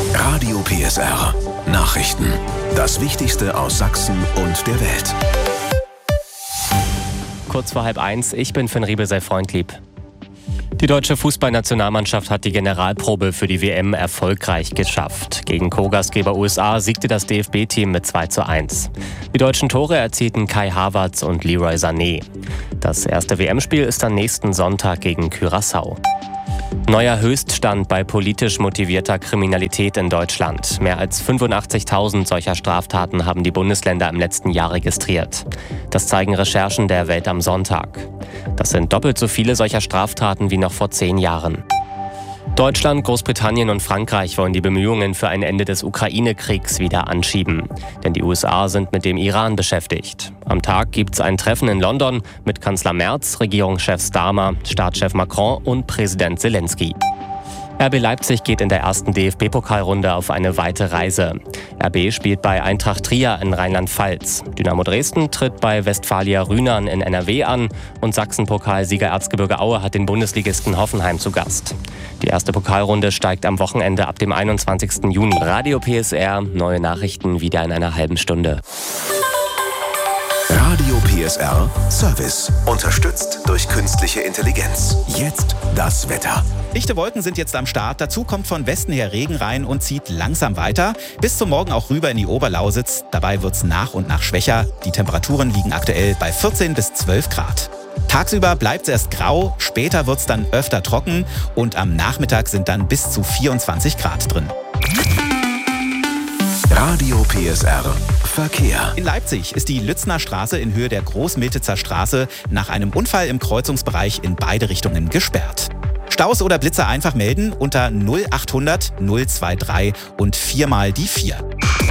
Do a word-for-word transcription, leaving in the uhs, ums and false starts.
Radio P S R. Nachrichten. Das Wichtigste aus Sachsen und der Welt. Kurz vor halb eins, ich bin Finn Riebe, sei freundlieb. Die deutsche Fußballnationalmannschaft hat die Generalprobe für die W M erfolgreich geschafft. Gegen Co-Gastgeber U S A siegte das D F B-Team mit zwei zu eins. Die deutschen Tore erzielten Kai Havertz und Leroy Sané. Das erste W M-Spiel ist am nächsten Sonntag gegen Curaçao. Neuer Höchststand bei politisch motivierter Kriminalität in Deutschland. Mehr als fünfundachtzigtausend solcher Straftaten haben die Bundesländer im letzten Jahr registriert. Das zeigen Recherchen der Welt am Sonntag. Das sind doppelt so viele solcher Straftaten wie noch vor zehn Jahren. Deutschland, Großbritannien und Frankreich wollen die Bemühungen für ein Ende des Ukraine-Kriegs wieder anschieben. Denn die U S A sind mit dem Iran beschäftigt. Am Tag gibt es ein Treffen in London mit Kanzler Merz, Regierungschef Starmer, Staatschef Macron und Präsident Zelensky. R B Leipzig geht in der ersten D F B-Pokalrunde auf eine weite Reise. R B spielt bei Eintracht Trier in Rheinland-Pfalz. Dynamo Dresden tritt bei Westfalia Rühnern in N R W an und Sachsen-Pokalsieger Erzgebirge Aue hat den Bundesligisten Hoffenheim zu Gast. Die erste Pokalrunde steigt am Wochenende ab dem einundzwanzigsten Juni. Radio P S R, neue Nachrichten wieder in einer halben Stunde. Radio P S R Service. Unterstützt durch künstliche Intelligenz. Jetzt das Wetter. Dichte Wolken sind jetzt am Start. Dazu kommt von Westen her Regen rein und zieht langsam weiter. Bis zum Morgen auch rüber in die Oberlausitz. Dabei wird es nach und nach schwächer. Die Temperaturen liegen aktuell bei vierzehn bis zwölf Grad. Tagsüber bleibt es erst grau, später wird es dann öfter trocken und am Nachmittag sind dann bis zu vierundzwanzig Grad drin. Radio P S R Verkehr. In Leipzig ist die Lützner Straße in Höhe der Großmiltitzer Straße nach einem Unfall im Kreuzungsbereich in beide Richtungen gesperrt. Staus oder Blitzer einfach melden unter null achthundert null drei drei und viermal die vier.